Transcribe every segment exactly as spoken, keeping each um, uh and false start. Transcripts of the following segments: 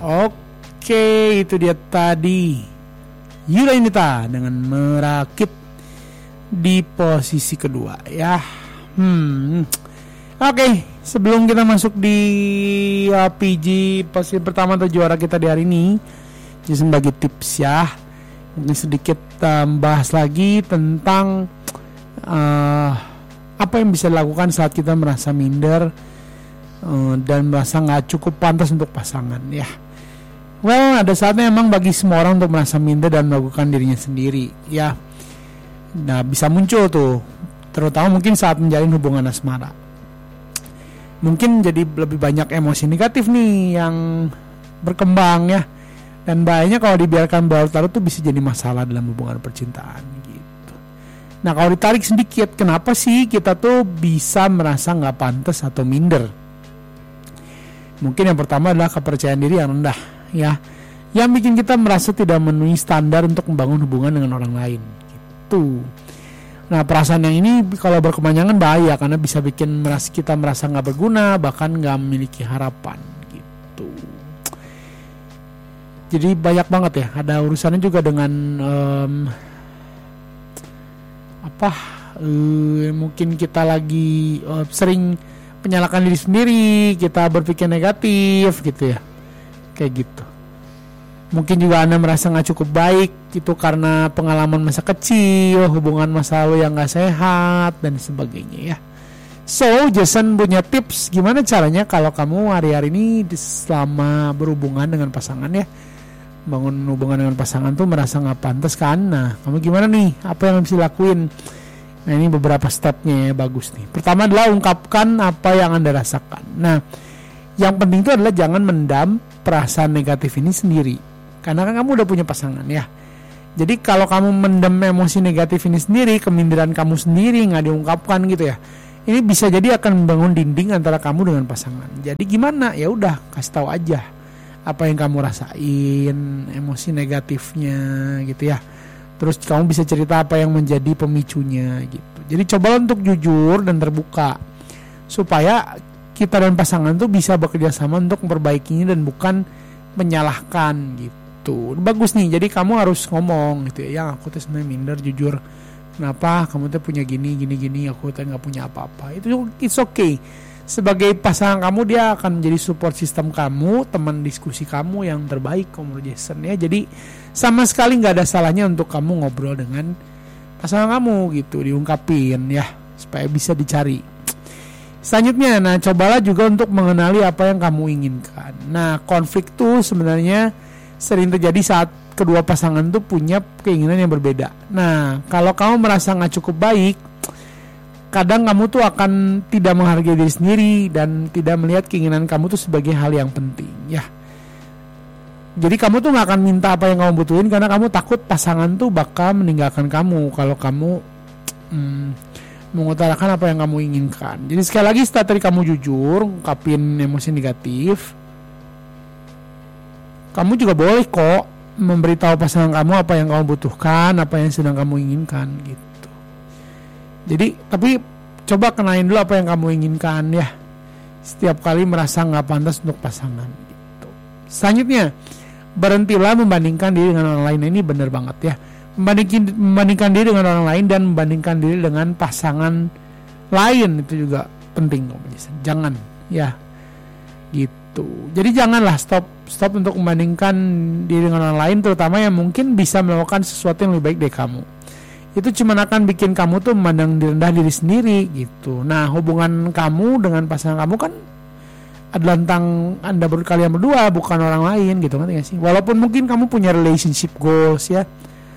Oke, itu dia tadi Yuraynita dengan Merakit di posisi kedua ya. Hmm. Oke, sebelum kita masuk di uh, P G posisi pertama atau juara kita di hari ini, Jason bagi tips ya. Mungkin sedikit um, bahas lagi tentang uh, apa yang bisa dilakukan saat kita merasa minder uh, dan merasa nggak cukup pantas untuk pasangan ya. Well, ada saatnya emang bagi semua orang untuk merasa minder dan melakukan dirinya sendiri ya. Nah, bisa muncul tuh, terutama mungkin saat menjalin hubungan asmara. Mungkin jadi lebih banyak emosi negatif nih yang berkembang ya. Dan bahayanya kalau dibiarkan berlarut-larut tuh bisa jadi masalah dalam hubungan percintaan gitu. Nah, kalau ditarik sedikit, kenapa sih kita tuh bisa merasa gak pantas atau minder? Mungkin yang pertama adalah kepercayaan diri yang rendah ya, yang bikin kita merasa tidak memenuhi standar untuk membangun hubungan dengan orang lain gitu. Nah, perasaan yang ini kalau berkepanjangan bahaya karena bisa bikin merasa kita merasa nggak berguna, bahkan nggak memiliki harapan gitu. Jadi banyak banget ya, ada urusannya juga dengan um, apa? Uh, mungkin kita lagi uh, sering menyalahkan diri sendiri, kita berpikir negatif gitu ya, kayak gitu. Mungkin juga Anda merasa gak cukup baik itu karena pengalaman masa kecil, hubungan masa lalu yang gak sehat, dan sebagainya ya. So, Jason punya tips gimana caranya kalau kamu hari-hari ini selama berhubungan dengan pasangan ya, bangun hubungan dengan pasangan tuh merasa gak pantas kan. Nah, kamu gimana nih? Apa yang bisa dilakuin? Nah, ini beberapa stepnya ya, bagus nih. Pertama adalah ungkapkan apa yang Anda rasakan. Nah, yang penting itu adalah jangan mendam perasaan negatif ini sendiri. Karena kan kamu udah punya pasangan ya. Jadi kalau kamu mendem emosi negatif ini sendiri, keminderan kamu sendiri nggak diungkapkan gitu ya, ini bisa jadi akan membangun dinding antara kamu dengan pasangan. Jadi gimana? Ya udah, kasih tahu aja apa yang kamu rasain, emosi negatifnya gitu ya. Terus kamu bisa cerita apa yang menjadi pemicunya gitu. Jadi coba untuk jujur dan terbuka supaya kita dan pasangan tuh bisa bekerja sama untuk memperbaikinya dan bukan menyalahkan gitu. Bagus nih, jadi kamu harus ngomong gitu ya, yang aku tuh sebenarnya minder, jujur, kenapa kamu tuh punya gini gini gini, aku tuh nggak punya apa-apa. Itu it's okay. Sebagai pasangan kamu, dia akan menjadi support system kamu, teman diskusi kamu yang terbaik, menurut Jason ya. Jadi sama sekali nggak ada salahnya untuk kamu ngobrol dengan pasangan kamu gitu, diungkapin ya, supaya bisa dicari. Selanjutnya, nah cobalah juga untuk mengenali apa yang kamu inginkan. Nah, konflik tuh sebenarnya sering terjadi saat kedua pasangan tuh punya keinginan yang berbeda. Nah, kalau kamu merasa gak cukup baik, kadang kamu tuh akan tidak menghargai diri sendiri dan tidak melihat keinginan kamu tuh sebagai hal yang penting ya. Jadi kamu tuh gak akan minta apa yang kamu butuhin karena kamu takut pasangan tuh bakal meninggalkan kamu kalau kamu hmm, mengutarakan apa yang kamu inginkan. Jadi sekali lagi, setelah tadi kamu jujur, ungkapin emosi negatif, kamu juga boleh kok memberitahu pasangan kamu apa yang kamu butuhkan, apa yang sedang kamu inginkan gitu. Jadi, tapi coba kenalin dulu apa yang kamu inginkan ya. Setiap kali merasa gak pantas untuk pasangan gitu. Selanjutnya, berhentilah membandingkan diri dengan orang lain. Ini benar banget ya. Membandingkan, membandingkan diri dengan orang lain dan membandingkan diri dengan pasangan lain itu juga penting. Jangan ya gitu. Jadi janganlah stop stop untuk membandingkan diri dengan orang lain, terutama yang mungkin bisa melakukan sesuatu yang lebih baik dari kamu. Itu cuma akan bikin kamu tuh memandang rendah diri sendiri gitu. Nah, hubungan kamu dengan pasangan kamu kan adalah tentang Anda kalian berdua, bukan orang lain gitu kan ya sih. Walaupun mungkin kamu punya relationship goals ya,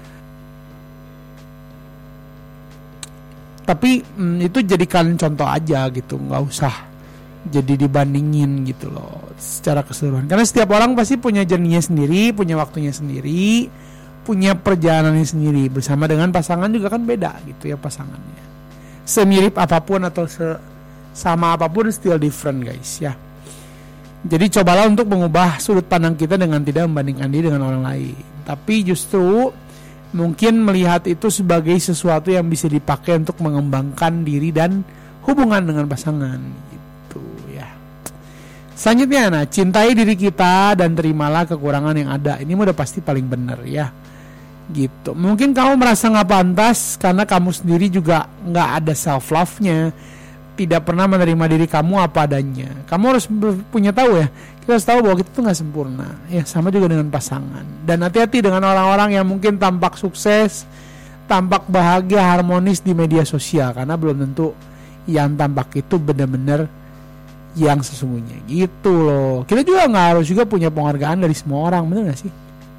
tapi mm, itu jadikan contoh aja gitu, nggak usah jadi dibandingin gitu loh secara keseluruhan. Karena setiap orang pasti punya journey-nya sendiri, punya waktunya sendiri, punya perjalanannya sendiri. Bersama dengan pasangan juga kan beda gitu ya pasangannya. Semirip apapun atau sama apapun, still different guys ya. Jadi cobalah untuk mengubah sudut pandang kita dengan tidak membandingkan diri dengan orang lain, tapi justru mungkin melihat itu sebagai sesuatu yang bisa dipakai untuk mengembangkan diri dan hubungan dengan pasangan gitu ya. Selanjutnya, nah, cintai diri kita dan terimalah kekurangan yang ada. Ini udah pasti paling benar ya. Gitu. Mungkin kamu merasa nggak pantas karena kamu sendiri juga nggak ada self love-nya, tidak pernah menerima diri kamu apa adanya. Kamu harus punya tahu ya, kita harus tahu bahwa kita tuh nggak sempurna. Ya sama juga dengan pasangan. Dan hati-hati dengan orang-orang yang mungkin tampak sukses, tampak bahagia, harmonis di media sosial, karena belum tentu yang tampak itu benar-benar yang sesungguhnya gitu loh. Kita juga nggak harus juga punya penghargaan dari semua orang, benar nggak sih?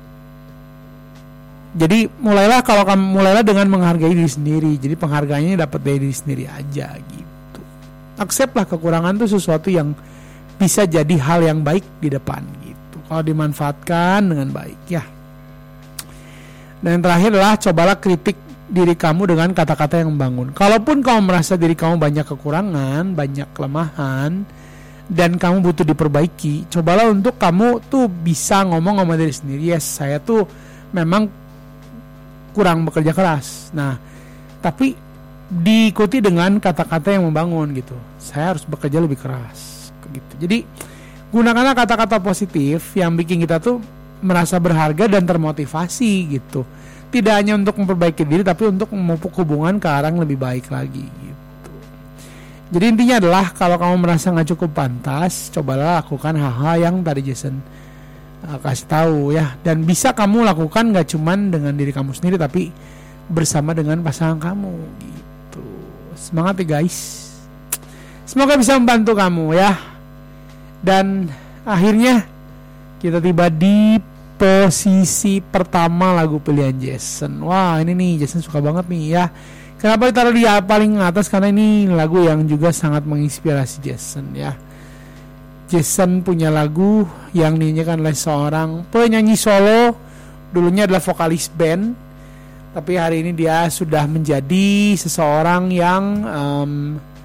Jadi mulailah kalau kamu mulailah dengan menghargai diri sendiri. Jadi penghargaannya dapat dari diri sendiri aja gitu. Accept lah kekurangan itu sesuatu yang bisa jadi hal yang baik di depan gitu. Kalau dimanfaatkan dengan baik ya. Dan yang terakhir adalah cobalah kritik diri kamu dengan kata-kata yang membangun. Kalaupun kamu merasa diri kamu banyak kekurangan, banyak kelemahan, dan kamu butuh diperbaiki, cobalah untuk kamu tuh bisa ngomong sama diri sendiri, yes, saya tuh memang kurang bekerja keras. Nah, tapi diikuti dengan kata-kata yang membangun gitu. Saya harus bekerja lebih keras gitu. Jadi gunakanlah kata-kata positif yang bikin kita tuh merasa berharga dan termotivasi gitu. Tidak hanya untuk memperbaiki diri, tapi untuk memupuk hubungan ke arah yang lebih baik lagi gitu. Jadi intinya adalah kalau kamu merasa gak cukup pantas, cobalah lakukan hal-hal yang tadi Jason uh, kasih tahu ya. Dan bisa kamu lakukan gak cuman dengan diri kamu sendiri, tapi bersama dengan pasangan kamu gitu. Semangat ya guys. Semoga bisa membantu kamu ya. Dan akhirnya kita tiba di posisi pertama lagu pilihan Jason. Wah ini nih Jason suka banget nih ya. Kenapa ditaruh di paling atas? Karena ini lagu yang juga sangat menginspirasi Jason ya. Jason punya lagu yang dinyanyikan oleh seorang penyanyi solo. Dulunya adalah vokalis band, tapi hari ini dia sudah menjadi seseorang yang um,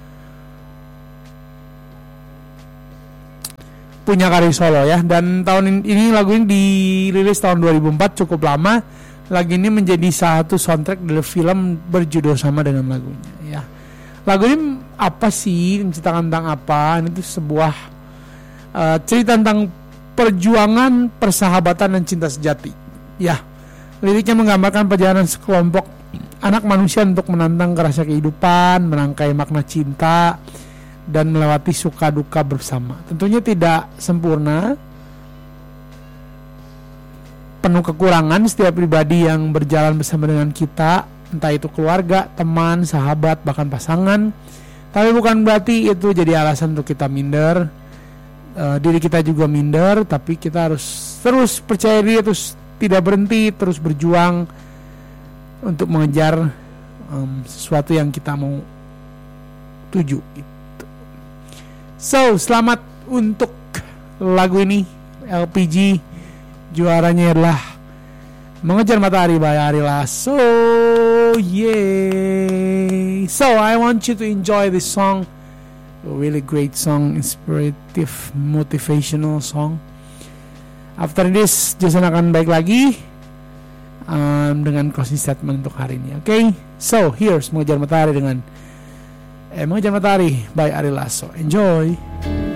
punya karir solo ya. Dan tahun ini lagu ini dirilis tahun dua ribu empat, cukup lama. Lagu ini menjadi satu soundtrack dari film berjudul sama dengan lagunya ya. Lagu ini apa sih, menceritakan tentang apa? Ini tuh sebuah uh, cerita tentang perjuangan, persahabatan dan cinta sejati ya. Liriknya menggambarkan perjalanan sekelompok anak manusia untuk menantang kerasa kehidupan, merangkai makna cinta, dan melewati suka duka bersama. Tentunya tidak sempurna, penuh kekurangan setiap pribadi yang berjalan bersama dengan kita, entah itu keluarga, teman, sahabat, bahkan pasangan. Tapi bukan berarti itu jadi alasan untuk kita minder. E, diri kita juga minder, tapi kita harus terus percaya diri, terus tidak berhenti, terus berjuang untuk mengejar um, sesuatu yang kita mau tuju. So, selamat untuk lagu ini L P G. Juaranya adalah Mengejar Matahari by Ari Lasso. Yay. So, I want you to enjoy this song. A really great song, inspirative, motivational song. After this, Jason akan balik lagi um, dengan closing statement untuk hari ini. Oke, okay? So here's Mengejar Matahari dengan eh, Mengejar Matahari by Ari Lasso. Enjoy.